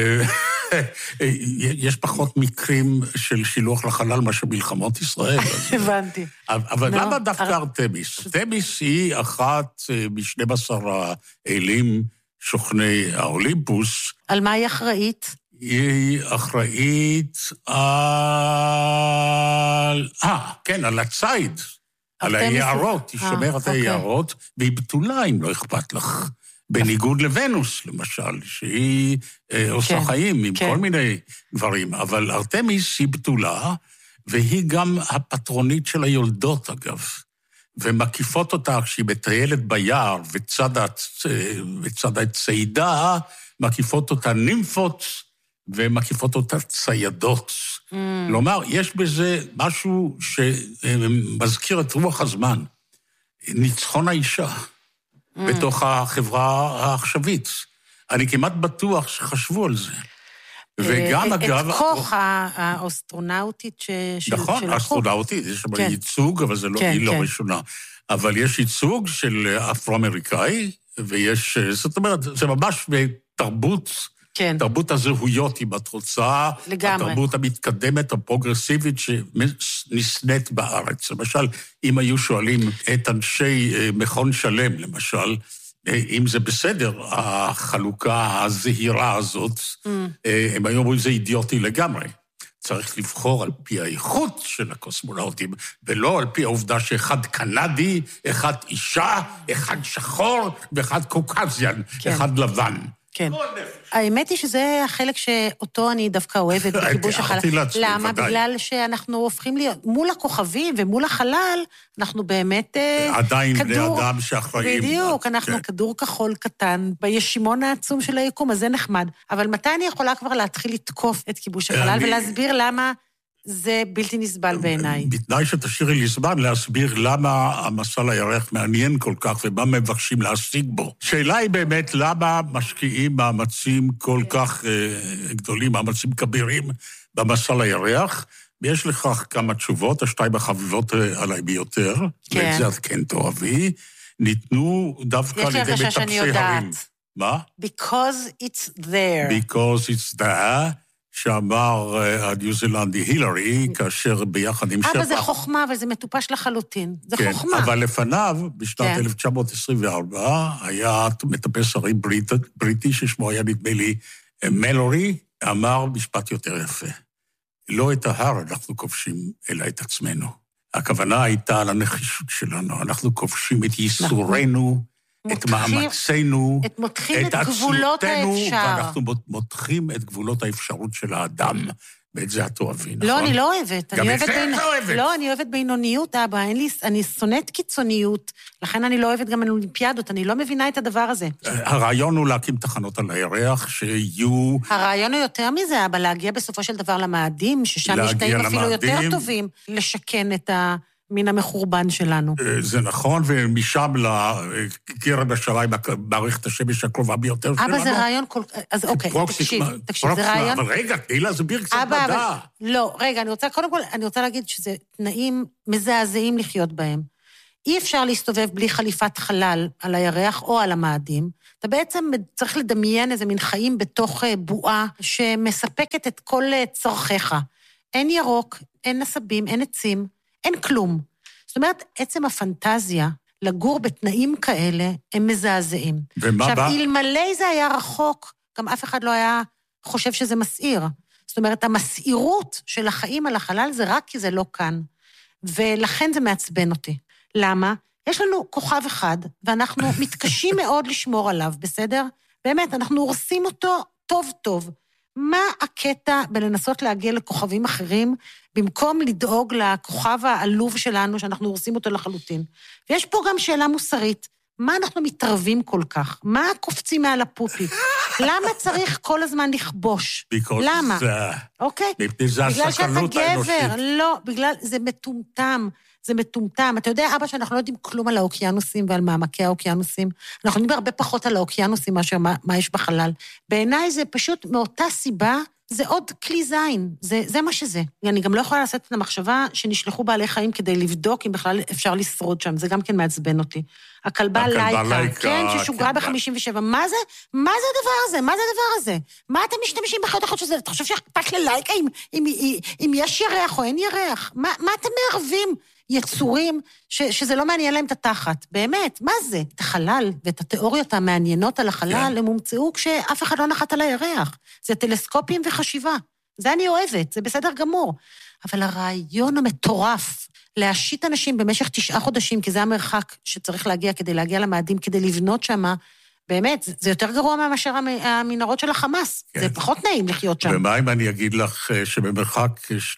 G: יש פחות מקרים של שילוח לחלל מאשר מלחמות ישראל.
H: הבנתי.
G: אבל למה דווקא ארתמיס? ארתמיס היא אחת מ-12 האלים שוכני האולימפוס.
H: על מה היא אחראית?
G: היא אחראית על הציד, על היערות, היא שומרת היערות, והיא בתולה אם לא אכפת לך. בניגוד לוונוס, למשל, שהיא עושה חיים עם כל מיני דברים, אבל ארתמיס היא בתולה, והיא גם הפטרונית של היולדות, אגב, ומקיפות אותה כשהיא מטיילת ביער, וצד הצעידה, מקיפות אותה נימפות, ומקיפות אותה ציידות. כלומר, יש בזה משהו שמזכיר את רוח הזמן, ניצחון האישה. בתוך החברה העכשווית. אני כמעט בטוח שחשבו על זה. וגם אגב...
H: את כוח האסטרונאוטית של...
G: נכון, האסטרונאוטית, יש שם ייצוג, אבל זה לא היא לא ראשונה. אבל יש ייצוג של אפרו-אמריקאי, ויש... זאת אומרת, זה ממש בתרבות...
H: כן.
G: תרבות הזהויות, אם את רוצה,
H: לגמרי.
G: התרבות המתקדמת, הפרוגרסיבית, שנסנית בארץ. למשל, אם היו שואלים את אנשי מכון שלם, למשל, אם זה בסדר, החלוקה הזהירה הזאת, הם היו אומרים, זה אידיוטי לגמרי. צריך לבחור על פי האיכות של הקוסמונאוטים, ולא על פי העובדה שאחד קנדי, אחד אישה, אחד שחור, ואחד קוקזיאן, כן. אחד לבן.
H: כן. האמת היא שזה החלק שאותו אני דווקא אוהבת בכיבוש החלל. למה? בגלל שאנחנו הופכים להיות, מול הכוכבים ומול החלל, אנחנו באמת
G: עדיין בני אדם שאחראים.
H: בדיוק, אנחנו כדור כחול קטן, בישימון העצום של היקום, אז זה נחמד. אבל מתי אני יכולה כבר להתחיל לתקוף את כיבוש החלל ולהסביר למה זה בלתי נסבל בעיניי?
G: בתנאי שתשאירי לי זמן להסביר למה המסע לירח מעניין כל כך ומה מבקשים להשיג בו. שאלה היא באמת למה משקיעים מאמצים כל כך גדולים, מאמצים כבירים במסע לירח, ויש לכך כמה תשובות, השתיים החביבות עליי ביותר, ואת זה את כן תאהבי, ניתנו דווקא על ידי מטפסי הרים. מה?
H: Because it's there.
G: Because it's there. שאמר הניו זילנדי הילרי, כאשר ביחד עם
H: אבל זה חוכמה, אבל זה מטופש לחלוטין. זה חוכמה.
G: אבל לפניו, בשנת 1924, היה מטפס הרים בריטי, ששמו היה נדמה לי מלורי, אמר משפט יותר יפה. לא את ההר אנחנו כובשים, אלא את עצמנו. הכוונה הייתה על הנחישות שלנו. אנחנו כובשים את ייסורנו, את מאמצינו, את עצמותינו, ואנחנו מותחים את גבולות האפשרות של האדם, ואת זה את אוהבי, נכון?
H: לא, אני לא אוהבת.
G: גם את זה את אוהבת.
H: לא, אני אוהבת בינוניות, אבא, אני שונאת קיצוניות, לכן אני לא אוהבת גם אולימפיאדות, אני לא מבינה את הדבר הזה.
G: הרעיון הוא להקים תחנות על הירח, שיהיו...
H: הרעיון הוא יותר מזה, אבא, להגיע בסופו של דבר למאדים, ששם יש תאים אפילו יותר טובים, לשכן את מן המחורבן שלנו.
G: זה נכון, ומשם לקרן השמיים, מערכת השמש הקרובה ביותר שלנו.
H: אבא, זה רעיון כל... אז אוקיי, תקשיב, זה רעיון...
G: אבל רגע, תהי להסביר קצת מדע.
H: לא, רגע, קודם כל, אני רוצה להגיד שזה תנאים מזעזעים לחיות בהם. אי אפשר להסתובב בלי חליפת חלל על הירח או על המאדים. אתה בעצם צריך לדמיין איזה מין חיים בתוך בועה שמספקת את כל צורכיך. אין ירוק, אין נסבים, אין עצים, אין כלום. זאת אומרת, עצם הפנטזיה לגור בתנאים כאלה, הם מזעזעים. עכשיו, אלמלא זה היה רחוק, גם אף אחד לא היה חושב שזה מסעיר. זאת אומרת, המסעירות של החיים על החלל זה רק כי זה לא כאן. ולכן זה מעצבן אותי. למה? יש לנו כוכב אחד, ואנחנו מתקשים מאוד לשמור עליו, בסדר? באמת, אנחנו הורסים אותו טוב טוב. מה הקטע בלנסות להגיע לכוכבים אחרים, במקום לדאוג לכוכב העלוב שלנו, שאנחנו הורסים אותו לחלוטין? ויש פה גם שאלה מוסרית. מה אנחנו מתערבים כל כך? מה קופצים מעל הפופית? למה צריך כל הזמן לכבוש? למה? אוקיי? בגלל שאתה גבר. לא, בגלל, זה מטומטם. זה מטומטם. אתה יודע, אבא, שאנחנו לא יודעים כלום על האוקיינוסים ועל מעמקי האוקיינוסים. אנחנו יודעים הרבה פחות על האוקיינוסים מאשר מה יש בחלל. בעיניי זה פשוט מאותה סיבה, זה עוד כלי זין. זה מה שזה. אני גם לא יכולה לעשות את המחשבה שנשלחו בעלי חיים כדי לבדוק אם בכלל אפשר לשרוד שם. זה גם כן מעצבן אותי. הכלבה לייקה, כן, ששוגרה ב-57. מה זה? מה זה הדבר הזה? מה זה הדבר הזה? מה אתם משתמשים בחיות אחת שזה? אתה חושב שאכפת ללייקה אם יש ירח או אין ירח? מה אתם מערבים יצורים שזה לא מעניין להם את התחת? באמת, מה זה? את החלל ואת התיאוריות המעניינות על החלל, הם הומצאו כשאף אחד לא נחת על הירח. זה טלסקופים וחשיבה. זה אני אוהבת, זה בסדר גמור. אבל הרעיון המטורף, להשית אנשים במשך 9 חודשים, כי זה המרחק שצריך להגיע כדי להגיע למאדים, כדי לבנות שמה, באמת, זה יותר גרוע מאשר המנהרות של החמאס. זה פחות נעים לחיות שם.
G: ומה אם אני אגיד לך שבמרחק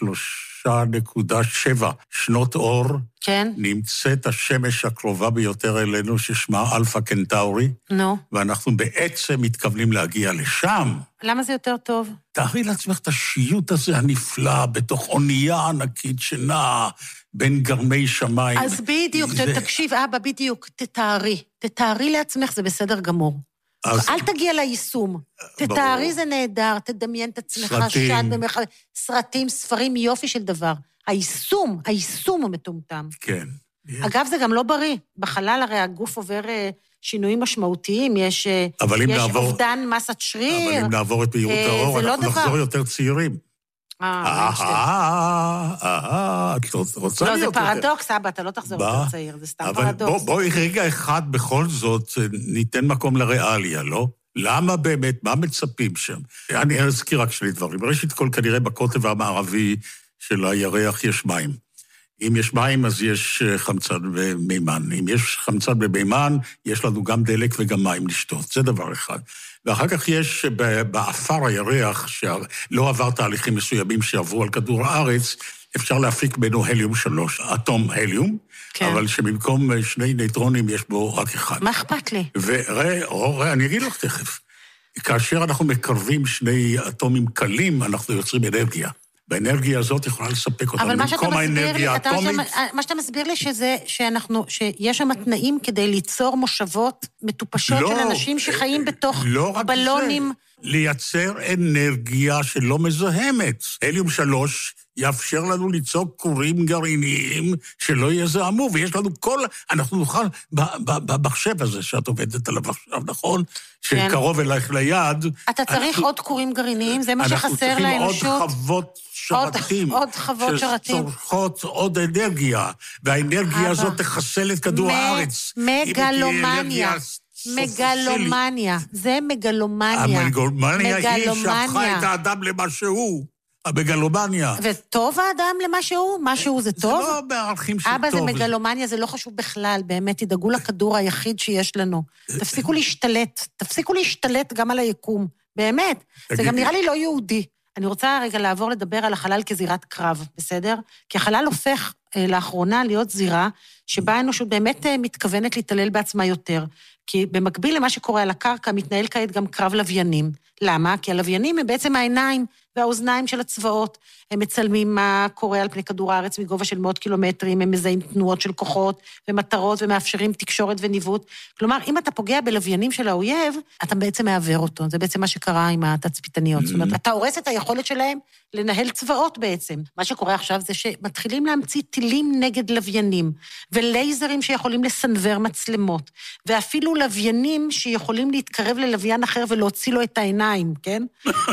G: 3.7 שנות אור, נמצאת השמש הקרובה ביותר אלינו, ששמה אלפא קנטאורי, ואנחנו בעצם מתכוונים להגיע לשם.
H: למה זה יותר טוב?
G: תארי לעצמך את השיוט הזה הנפלא, בתוך אונייה ענקית שנעה, בין גרמי שמיים.
H: אז בדיוק, תקשיב, אבא, בדיוק, תתארי לעצמך, זה בסדר גמור. אל תגיע ליישום. תתארי זה נהדר, תדמיין את עצמך שד במרחב, סרטים, ספרים, יופי של דבר. היישום הוא מטומטם.
G: כן.
H: אגב, זה גם לא בריא. בחלל הרי הגוף עובר שינויים משמעותיים, יש אובדן מסת שריר.
G: אבל אם נעבור את מהירות האור, אנחנו נחזור יותר צעירים.
H: את רוצה להיות... לא, זה פרדוקס, אבא, אתה לא תחזור יותר צעיר, זה סתם פרדוקס.
G: אבל בואי רגע אחד בכל זאת, ניתן מקום לריאליה, לא? למה באמת, מה מצפים שם? אני אזכיר רק 2 דברים. ראשית כל, כנראה בקוטב המערבי של הירח יש מים. אם יש מים, אז יש חמצן ומימן. אם יש חמצן ומימן, יש לנו גם דלק וגם מים לשתות. זה דבר אחד. ואחר כך יש באפר הירח, שלא עבר תהליכים מסוימים שעברו על כדור הארץ, אפשר להפיק בינו הליום 3, אטום הליום, אבל שבמקום 2 נייטרונים יש בו רק 1.
H: מה אכפת לי?
G: וראה, אני אגיד לך תכף, כאשר אנחנו מקרבים 2 אטומים קלים, אנחנו יוצרים אנרגיה. באנרגיה הזאת יכולה לספק אותנו.
H: אבל מה שאתה מסביר לי שיש שם תנאים כדי ליצור מושבות מטופשות של אנשים שחיים בתוך בלונים.
G: לייצר אנרגיה שלא מזהמת. הליום 3 יאפשר לנו ליצור כורים גרעיניים שלא יזהמו, ויש לנו אנחנו נוכל, במחשב הזה שאת עובדת עליו עכשיו, נכון? שקרוב אלייך ליד.
H: אתה צריך עוד כורים גרעיניים? זה מה שחסר לאנושות?
G: אנחנו צריכים עוד חוות שרתים.
H: עוד חוות שרתים.
G: שצורכות עוד אנרגיה, והאנרגיה הזאת תחסל את כדור הארץ.
H: מגלומניה. זה מגלומניה.
G: המגלומניה היא שהפכה את האדם למה שהוא. המגלומניה.
H: וטוב האדם למה שהוא? מה שהוא זה טוב?
G: זה לא בערכים של טוב.
H: אבא זה מגלומניה, זה לא חשוב בכלל, באמת, תדאגו לכדור היחיד שיש לנו. תפסיקו להשתלט גם על היקום. באמת. זה גם נראה לי לא יהודי. אני רוצה רגע לעבור לדבר על החלל כזירת קרב, בסדר? כי החלל הופך לאחרונה להיות זירה שבה האנושות באמת מתכוונת להתעלל בעצמה יותר. כי במקביל למה שקורה על הקרקע, מתנהל כעת גם קרב לוויינים. למה? כי הלוויינים הם בעצם העיניים והאוזניים של הצבאות. הם מצלמים מה קורה על פני כדור הארץ מגובה של מאות קילומטרים, הם מזהים תנועות של כוחות ומטרות ומאפשרים תקשורת וניווט. כלומר, אם אתה פוגע בלוויינים של האויב, אתה בעצם מעבר אותו. זה בעצם מה שקרה עם התצפיתניות. זאת אומרת, אתה הורס את היכולת שלהם לנהל צבאות בעצם. מה שקורה עכשיו זה שמתחילים להמציא טילים נגד לוויינים, ולייזרים שיכולים לסנבר מצלמות, ואפילו לוויינים שיכולים להתקרב ללוויין אחר ולהוציא לו את העיניים, כן?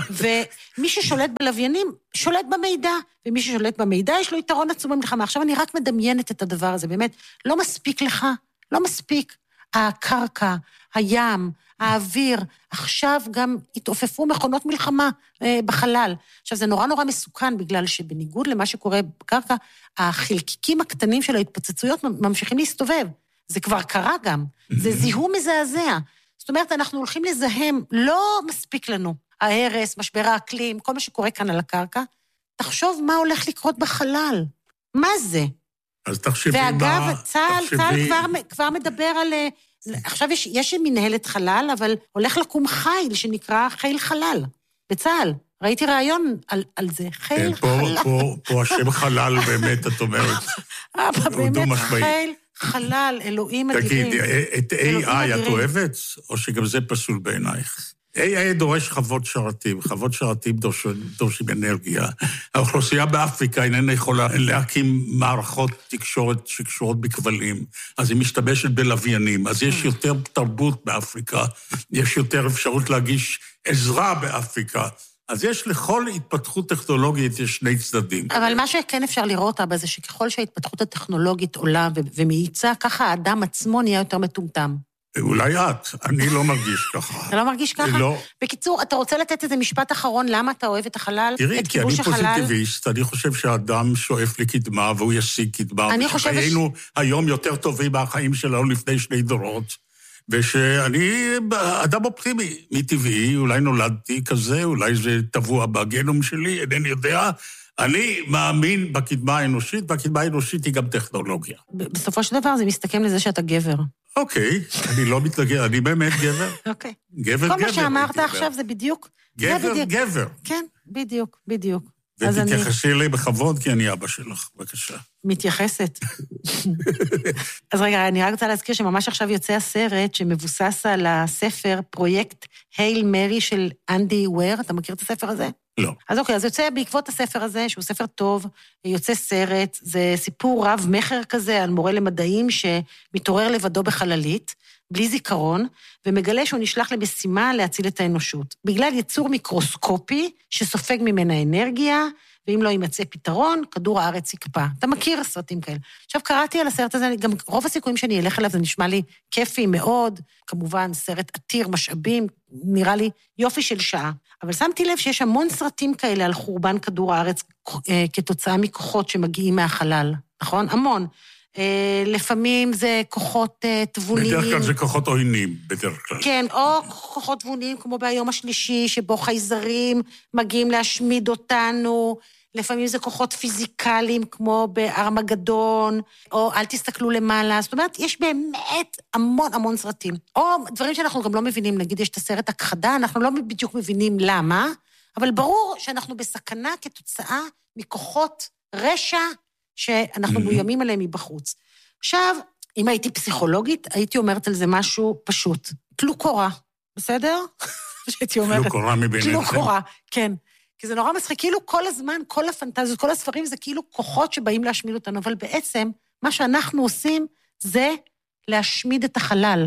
H: ומי ששולט בלוויינים, שולט במידע, ומי ששולט במידע יש לו יתרון עצום במלחמה. עכשיו אני רק מדמיינת את הדבר הזה, באמת, לא מספיק לך, לא מספיק. הקרקע, הים, האוויר, עכשיו גם התעופפו מכונות מלחמה בחלל. עכשיו, זה נורא נורא מסוכן, בגלל שבניגוד למה שקורה בקרקע, החלקיקים הקטנים של ההתפוצצויות ממשיכים להסתובב. זה כבר קרה גם. זה זיהום מזעזע. זאת אומרת, אנחנו הולכים לזהם, לא מספיק לנו. ההרס, משבר האקלים, כל מה שקורה כאן על הקרקע. תחשוב מה הולך לקרות בחלל. מה זה?
G: אז תחשבי
H: ואגב, צה"ל כבר מדבר על... עכשיו יש מנהלת חלל, אבל הולך לקום חיל שנקרא חיל חלל, בצה"ל. ראיתי רעיון על זה, חיל חלל.
G: פה השם חלל באמת, את אומרת.
H: באמת, חיל חלל, אלוהים אדירים.
G: תגיד, את AI את אוהבת? או שגם זה פסול בעינייך? AI דורש חוות שרתים, חוות שרתים דורשים אנרגיה. האוכלוסייה באפריקה איננה יכולה להקים מערכות תקשורת שקשורות בכבלים, אז היא משתמשת בלוויינים, אז יש יותר תרבות באפריקה, יש יותר אפשרות להגיש עזרה באפריקה, אז יש לכל התפתחות טכנולוגית יש שני צדדים.
H: אבל מה שכן אפשר לראות אבא זה שככל שההתפתחות הטכנולוגית עולה ומאיצה, ככה האדם עצמו נהיה יותר מטומטם.
G: אולי את, אני לא מרגיש ככה.
H: אתה לא מרגיש ככה?
G: לא.
H: בקיצור, אתה רוצה לתת איזה משפט אחרון, למה אתה אוהב את החלל?
G: תראי, כי אני פוזיטיביסט, אני חושב שהאדם שואף לקדמה, והוא ישיג קדמה.
H: אני חושב
G: ושחיינו היום יותר טובים מהחיים שלנו לפני 2 דורות, ושאני אדם אופטימי, מטבעי, אולי נולדתי כזה, אולי זה טבוע בגנום שלי, אינני יודע, אני מאמין בקדמה האנושית, והקדמה האנושית היא גם טכנולוגיה.
H: בסופו של דבר זה מסתכם לזה שאתה גבר.
G: אוקיי, אני לא מתנגד, אני באמת גבר.
H: אוקיי.
G: גבר.
H: כל מה שאמרת עכשיו זה בדיוק.
G: גבר.
H: כן, בדיוק.
G: ותתייחסי לי בכבוד, כי אני אבא שלך, בבקשה.
H: מתייחסת. אז רגע, אני רק רוצה להזכיר שממש עכשיו יוצא הסרט שמבוסס על הספר פרויקט הייל מרי של אנדי וויר. אתה מכיר את הספר הזה?
G: לא.
H: אז אוקיי, אז יוצא בעקבות הספר הזה, שהוא ספר טוב, יוצא סרט, זה סיפור רב מחר כזה על מורה למדעים שמתעורר לבדו בחללית, בלי זיכרון, ומגלה שהוא נשלח למשימה להציל את האנושות. בגלל יצור מיקרוסקופי שסופג ממנה אנרגיה, ואם לא יימצא פתרון, כדור הארץ יקפא. אתה מכיר סרטים כאלה. עכשיו קראתי על הסרט הזה, גם רוב הסיכויים שאני אלך אליו, זה נשמע לי כיפי מאוד, כמובן סרט עתיר משאבים, נראה לי יופי של שעה. אבל שמתי לב שיש המון סרטים כאלה על חורבן כדור הארץ, כתוצאה מכוחות שמגיעים מהחלל, נכון? המון. לפעמים זה כוחות תבוניים.
G: בדרך כלל זה כוחות עוינים, בדרך כלל.
H: כן, או כוחות תבוניים, כמו ביום השלישי, שבו חייזרים מגיעים להשמיד אותנו, לפעמים זה כוחות פיזיקליים, כמו בארמגדון, או אל תסתכלו למעלה, זאת אומרת, יש באמת המון סרטים. או דברים שאנחנו גם לא מבינים, נגיד יש את הסרט הכחדה, אנחנו לא בדיוק מבינים למה, אבל ברור שאנחנו בסכנה כתוצאה מכוחות רשע, שאנחנו מאוימים עליהם מבחוץ. עכשיו, אם הייתי פסיכולוגית, הייתי אומרת על זה משהו פשוט. טלו קורה, בסדר? שהייתי אומרת.
G: טלו קורה מביניכם.
H: טלו קורה, כן. כי זה נורא מצחיק, כאילו כל הזמן, כל הפנטזיות, כל הספרים זה כאילו כוחות שבאים להשמיד אותנו, אבל בעצם מה שאנחנו עושים זה להשמיד את החלל.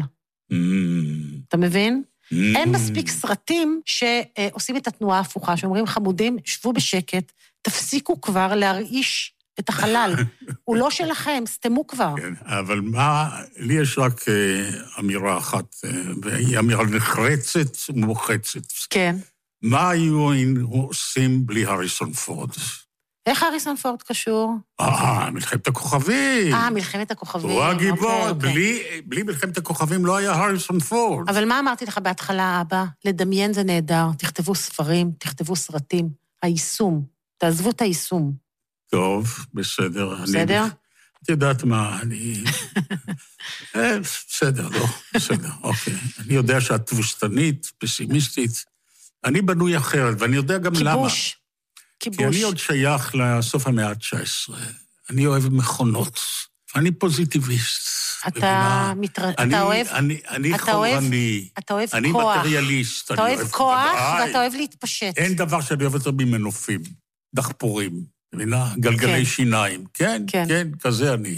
H: אתה מבין? אין מספיק סרטים שעושים את התנועה ההפוכה, שאומרים חמודים, שבו בשקט, תפסיקו כבר להרעיש את החלל. הוא לא שלכם, סתמו כבר.
G: כן, אבל לי יש רק אמירה אחת, והיא אמירה נחרצת ומוחצת.
H: כן.
G: מה היו עושים בלי הריסון פורד?
H: איך הריסון פורד קשור?
G: מלחמת הכוכבים.
H: מלחמת הכוכבים.
G: הוא הגיבור, בלי מלחמת הכוכבים לא היה הריסון פורד.
H: אבל מה אמרתי לך בהתחלה, אבא? לדמיין זה נהדר, תכתבו ספרים, תכתבו סרטים. היישום, תעזבו את היישום.
G: טוב, בסדר.
H: בסדר?
G: את יודעת מה, אני... בסדר, לא, בסדר, אוקיי. אני יודע שאת תבוסתנית, פסימיסטית. אני בנוי אחרת, ואני יודע גם למה.
H: כיבוש.
G: כי אני עוד שייך לסוף המאה ה-19. אני אוהב מכונות. אני פוזיטיביסט.
H: אתה אוהב...
G: אני חורני.
H: אתה אוהב כוח.
G: אני מטריאליסט.
H: אתה אוהב כוח ואתה אוהב להתפשט.
G: אין דבר שאני אוהב יותר ממנופים. דחפורים. מבינה? גלגלי שיניים. כן, כן, כזה אני.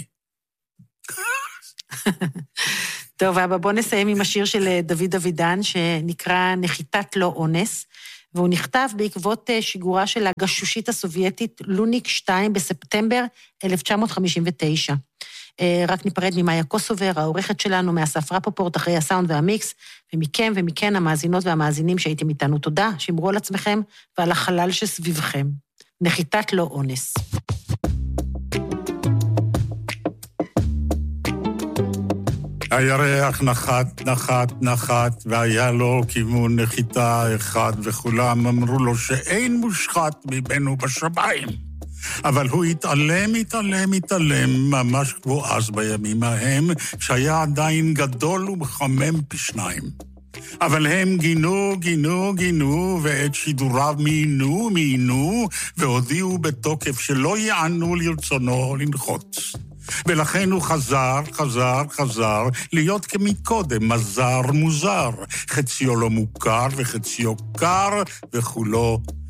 H: טוב, אבא, בוא נסיים עם השיר של דוד דוידן, שנקרא נחיתת לא אונס, והוא נכתב בעקבות שיגורה של הגשושית הסובייטית לוניק 2 בספטמבר 1959. רק ניפרד ממאיה קוסובר, העורכת שלנו, מאסף רפופורט, אחרי הסאונד והמיקס, ומכם ומכן המאזינות והמאזינים שהייתם איתנו. תודה, שמרו על עצמכם ועל החלל שסביבכם. נחיתת לא אונס.
G: הירח נחת, והיה לו כיוון נחיתה אחד, וכולם אמרו לו שאין מושחת מבנו בשמיים. אבל הוא התעלם, ממש כמו אז בימים ההם, שהיה עדיין גדול ומחמם פי שניים. אבל הם גינו, ואת שידוריו מיינו, והודיעו בתוקף שלא יענו לרצונו לנחות. ולכן הוא חזר, להיות כמקודם, מוזר, חציו לא מוכר וחציו קר, וכולו